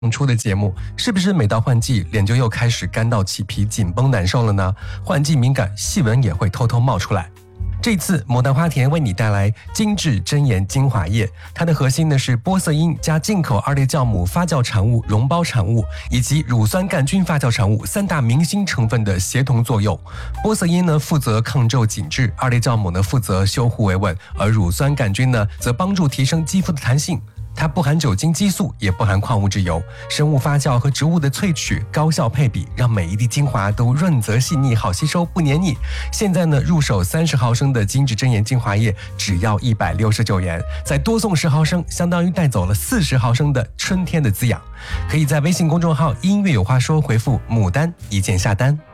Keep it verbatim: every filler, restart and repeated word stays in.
出的节目，是不是每到换季，脸就又开始干到起皮、紧绷难受了呢？换季敏感，细纹也会偷偷冒出来。这次牡丹花田为你带来精致真颜精华液，它的核心呢是玻色因加进口二裂酵母发酵产物溶胞产物以及乳酸杆菌发酵产物三大明星成分的协同作用。玻色因呢负责抗皱紧致，二裂酵母呢负责修护维稳，而乳酸杆菌呢则帮助提升肌肤的弹性。它不含酒精激素，也不含矿物质油，生物发酵和植物的萃取高效配比，让每一滴精华都润泽细腻，好吸收不黏腻。现在呢，入手三十毫升的精致真颜精华液只要一百六十九元，再多送十毫升，相当于带走了四十毫升的春天的滋养。可以在微信公众号音乐有话说回复牡丹一键下单。